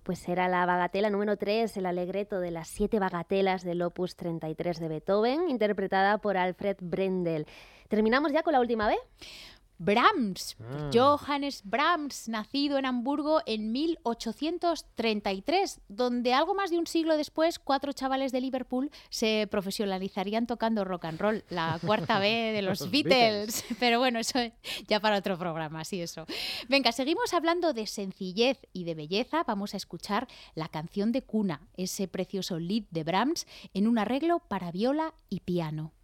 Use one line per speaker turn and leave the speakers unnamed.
Pues era la bagatela número 3, el Allegretto de las 7 bagatelas del Opus 33 de Beethoven, interpretada por Alfred Brendel. ¿Terminamos ya con la última B?
Brahms, Johannes Brahms, nacido en Hamburgo en 1833, donde algo más de un siglo después 4 chavales de Liverpool se profesionalizarían tocando rock and roll, la cuarta B de los Beatles. Pero bueno, eso ya para otro programa, sí, eso. Venga, seguimos hablando de sencillez y de belleza. Vamos a escuchar la canción de cuna, ese precioso lied de Brahms, en un arreglo para viola y piano.